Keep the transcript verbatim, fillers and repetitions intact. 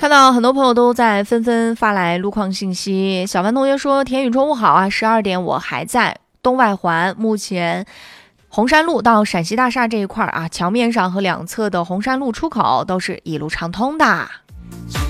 看到很多朋友都在纷纷发来路况信息。小凡同学说：“田宇中午好啊，十二点我还在东外环，目前红山路到陕西大厦这一块啊，桥面上和两侧的红山路出口都是一路畅通的。”